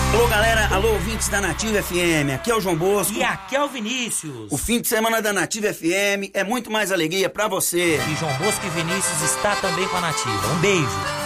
Alô, galera, alô, ouvintes da Nativa FM, aqui é o João Bosco. E aqui é o Vinícius. O fim de semana da Nativa FM é muito mais alegria pra você. E João Bosco e Vinícius está também com a Nativa. Um beijo.